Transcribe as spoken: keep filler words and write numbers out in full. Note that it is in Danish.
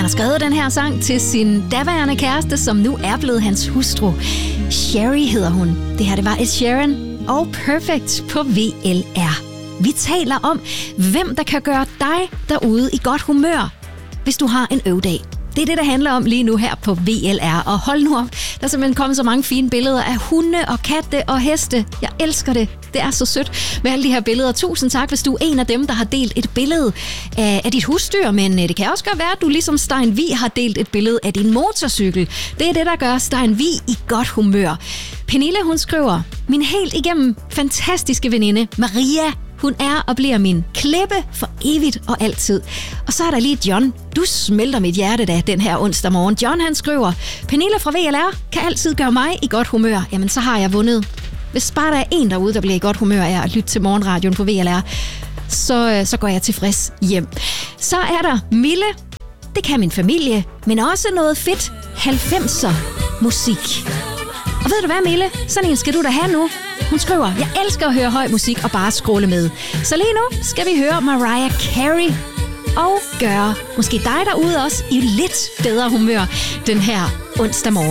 har skrevet den her sang til sin daværende kæreste, som nu er blevet hans hustru. Sherry hedder hun. Det her, det var Ed Sheeran og Perfect på V L R. Vi taler om, hvem der kan gøre dig derude i godt humør, hvis du har en øvdag. Det er det, der handler om lige nu her på V L R. Og hold nu op, der er simpelthen kommet så mange fine billeder af hunde og katte og heste. Jeg elsker det. Det er så sødt med alle de her billeder. Tusind tak, hvis du er en af dem, der har delt et billede af, af dit husdyr. Men det kan også godt være, at du ligesom Stein Vig har delt et billede af din motorcykel. Det er det, der gør Stein Vig i godt humør. Pernille, hun skriver, min helt igennem fantastiske veninde Maria, hun er og bliver min klippe for evigt og altid. Og så er der lige John. Du smelter mit hjerte da den her onsdag morgen. John, han skriver, Pernille fra V L R kan altid gøre mig i godt humør. Jamen, så har jeg vundet. Hvis bare der er en derude, der bliver i godt humør af at lytte til morgenradioen på V L R, så, så går jeg tilfreds hjem. Så er der Mille. Det kan min familie, men også noget fedt halvfemser musik. Og ved du hvad, Mille? Sådan en skal du da have nu. Hun skriver, jeg elsker at høre høj musik og bare scrolle med. Så lige nu skal vi høre Mariah Carey og gøre måske dig derude også i lidt bedre humør den her onsdag morgen.